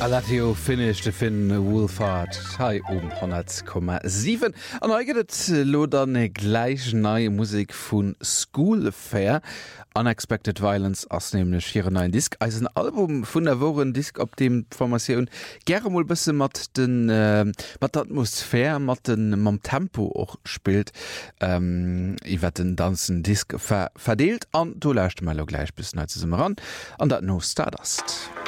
Alatio finished fin Woolfahrt Hai 100,7 an eiget loderne gleich neue Musik vun School Fair Unexpected Violence ass nämlich hier ein Disk als ein Album vun der Wochen Disk op dem Formatioun germol bisse mat den mat Atmosphär mat mam Tempo och spielt iwwer den danszen Disk verdeelt an du lächt mal gleich bis ran an dat no Stardust.